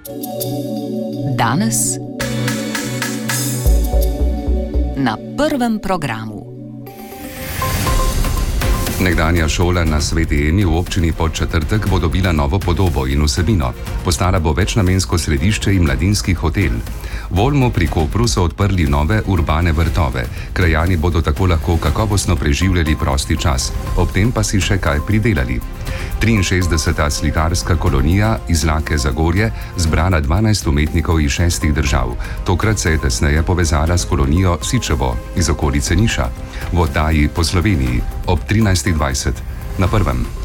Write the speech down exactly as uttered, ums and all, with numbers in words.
Danes na prvem programu. Nekdanja šola na Sveti Emi v občini Podčetrtek bo dobila novo podobo in vsebino. Postala bo večnamensko središče in mladinski hotel. V Olmu pri Kopru so odprli nove urbane vrtove. Krajani bodo tako lahko kakovostno preživljali prosti čas, ob tem pa si še kaj pridelali. triinšestdeseta slikarska kolonija iz Lake Zagorje zbrala dvanajst umetnikov iz šestih držav. Tokrat se je tesneje povezala s kolonijo Sičevo iz okolice Niša. V oddaji Po Sloveniji ob trinajstih dvajset na prvem.